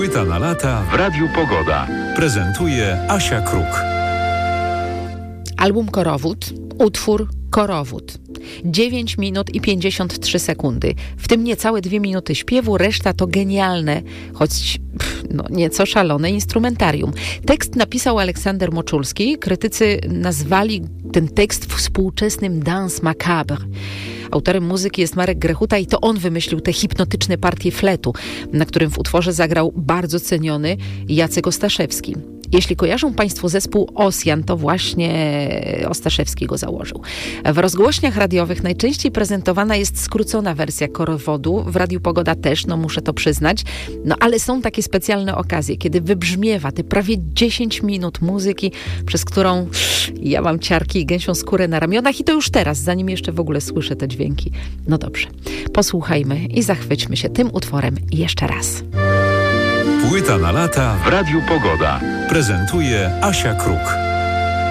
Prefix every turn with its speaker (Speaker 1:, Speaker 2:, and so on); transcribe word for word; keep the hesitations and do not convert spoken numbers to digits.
Speaker 1: Płyta na lata w Radiu Pogoda. Prezentuje Asia Kruk.
Speaker 2: Album Korowód, utwór Korowód. dziewięć minut i pięćdziesiąt trzy sekundy. W tym niecałe dwie minuty śpiewu, reszta to genialne, choć pff, no, nieco szalone instrumentarium. Tekst napisał Aleksander Moczulski. Krytycy nazwali ten tekst współczesnym Danse Macabre. Autorem muzyki jest Marek Grechuta i to on wymyślił te hipnotyczne partie fletu, na którym w utworze zagrał bardzo ceniony Jacek Ostaszewski. Jeśli kojarzą Państwo zespół Osjan, to właśnie Ostaszewski go założył. W rozgłośniach radiowych najczęściej prezentowana jest skrócona wersja Korowodu, w Radiu Pogoda też, no muszę to przyznać, no ale są takie specjalne okazje, kiedy wybrzmiewa te prawie dziesięć minut muzyki, przez którą ja mam ciarki i gęsią skórę na ramionach i to już teraz, zanim jeszcze w ogóle słyszę te dźwięki. No dobrze, posłuchajmy i zachwyćmy się tym utworem jeszcze raz.
Speaker 1: Płyta na lata w Radiu Pogoda. Prezentuje Asia Kruk.